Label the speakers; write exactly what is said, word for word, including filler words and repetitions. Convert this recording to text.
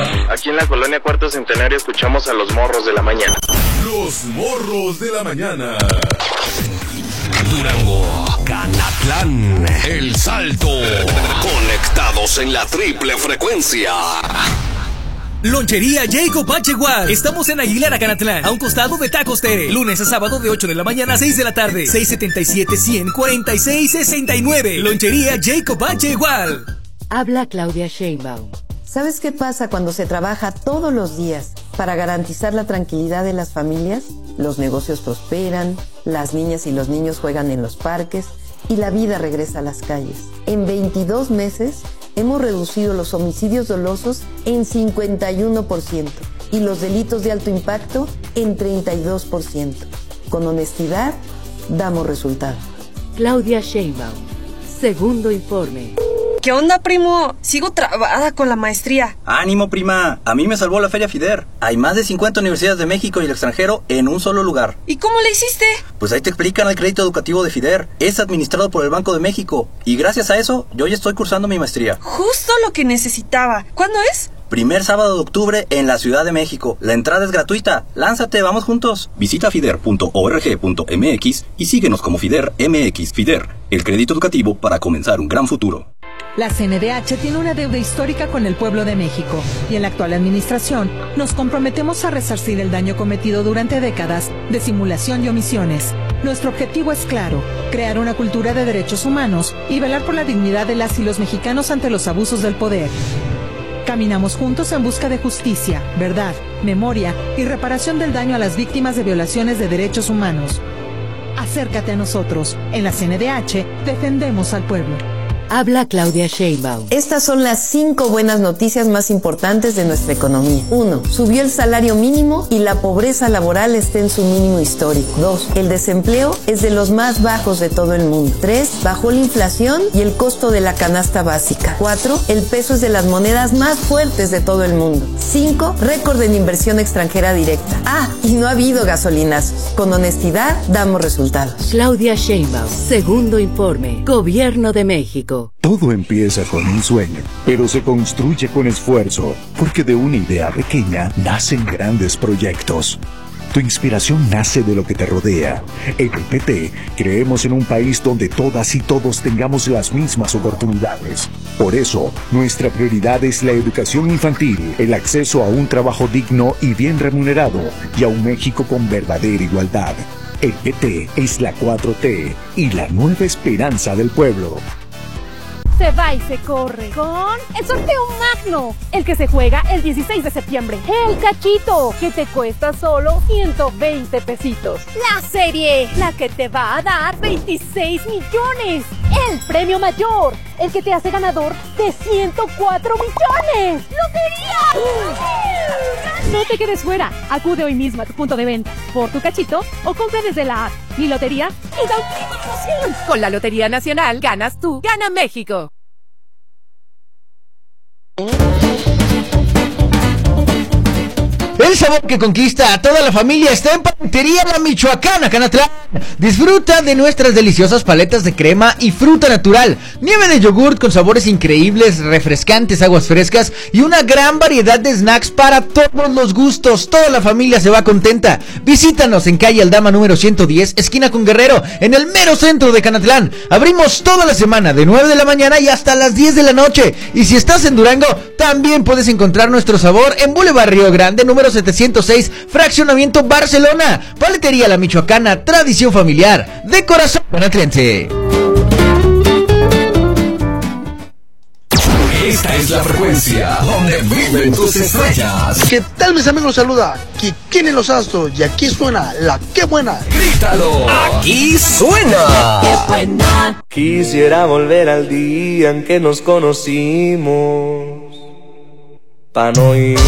Speaker 1: Aquí en la colonia Cuarto Centenario escuchamos a los morros de la mañana.
Speaker 2: Los morros de la mañana.
Speaker 3: Durango, Canatlán, El Salto. Conectados en la triple frecuencia.
Speaker 4: Lonchería Jacob Pachegual. Estamos en Aguilar, Canatlán, a un costado de Tacos Tere. Lunes a sábado de ocho de la mañana a seis de la tarde. seis siete siete, cien, cuarenta y seis sesenta y nueve. Lonchería Jacob Pachegual.
Speaker 5: Habla Claudia Sheinbaum. ¿Sabes qué pasa cuando se trabaja todos los días para garantizar la tranquilidad de las familias? Los negocios prosperan, las niñas y los niños juegan en los parques y la vida regresa a las calles. En veintidós meses hemos reducido los homicidios dolosos en cincuenta y uno por ciento y los delitos de alto impacto en treinta y dos por ciento. Con honestidad, damos resultados.
Speaker 6: Claudia Sheinbaum, segundo informe.
Speaker 7: ¿Qué onda, primo? Sigo trabada con la maestría.
Speaker 8: ¡Ánimo, prima! A mí me salvó la Feria FIDER. Hay más de cincuenta universidades de México y el extranjero en un solo lugar.
Speaker 7: ¿Y cómo le hiciste?
Speaker 8: Pues ahí te explican el crédito educativo de FIDER. Es administrado por el Banco de México. Y gracias a eso, yo ya estoy cursando mi maestría.
Speaker 7: Justo lo que necesitaba. ¿Cuándo es?
Speaker 8: Primer sábado de octubre en la Ciudad de México. La entrada es gratuita. Lánzate, vamos juntos.
Speaker 9: Visita fider punto org punto mx y síguenos como FIDER M X. FIDER, el crédito educativo para comenzar un gran futuro.
Speaker 10: La C N D H tiene una deuda histórica con el pueblo de México y en la actual administración nos comprometemos a resarcir el daño cometido durante décadas de simulación y omisiones. Nuestro objetivo es claro, crear una cultura de derechos humanos y velar por la dignidad de las y los mexicanos ante los abusos del poder. Caminamos juntos en busca de justicia, verdad, memoria y reparación del daño a las víctimas de violaciones de derechos humanos. Acércate a nosotros. En la C N D H defendemos al pueblo.
Speaker 6: Habla Claudia Sheinbaum.
Speaker 5: Estas son las cinco buenas noticias más importantes de nuestra economía. uno. Subió el salario mínimo y la pobreza laboral está en su mínimo histórico. dos. El desempleo es de los más bajos de todo el mundo. tres. Bajó la inflación y el costo de la canasta básica. cuatro. El peso es de las monedas más fuertes de todo el mundo. cinco. Récord en inversión extranjera directa. Ah, y no ha habido gasolinazos. Con honestidad, damos resultados.
Speaker 6: Claudia Sheinbaum, segundo informe. Gobierno de México.
Speaker 11: Todo empieza con un sueño, pero se construye con esfuerzo, porque de una idea pequeña nacen grandes proyectos. Tu inspiración nace de lo que te rodea. En el P T creemos en un país donde todas y todos tengamos las mismas oportunidades. Por eso, nuestra prioridad es la educación infantil, el acceso a un trabajo digno y bien remunerado, y a un México con verdadera igualdad. El P T es la cuatro T y la nueva esperanza del pueblo.
Speaker 12: Se va y se corre con el sorteo magno, el que se juega el dieciséis de septiembre. El cachito, que te cuesta solo ciento veinte pesitos. La serie, la que te va a dar veintiséis millones. El premio mayor, el que te hace ganador de ciento cuatro millones. ¡Lotería! No te quedes fuera. Acude hoy mismo a tu punto de venta por tu cachito o compra desde la app. Mi lotería y da última promoción.
Speaker 6: Con la Lotería Nacional ganas tú, gana México.
Speaker 13: El sabor que conquista a toda la familia está en Paletería La Michoacana, Canatlán. Disfruta de nuestras deliciosas paletas de crema y fruta natural, nieve de yogurt con sabores increíbles, refrescantes aguas frescas y una gran variedad de snacks para todos los gustos. Toda la familia se va contenta. Visítanos en calle Aldama número ciento diez, esquina con Guerrero, en el mero centro de Canatlán. Abrimos toda la semana de nueve de la mañana y hasta las diez de la noche. Y si estás en Durango, también puedes encontrar nuestro sabor en Boulevard Río Grande número setecientos seis, Fraccionamiento Barcelona. Paletería La Michoacana, tradición familiar de corazón canatlense.
Speaker 3: Esta es la frecuencia donde viven tus estrellas.
Speaker 14: ¿Qué tal, mis amigos? Saluda Kikín en los Astros y aquí suena la que buena.
Speaker 3: Grítalo, aquí suena.
Speaker 15: ¡Qué buena! Quisiera volver al día en que nos conocimos, pa' no ir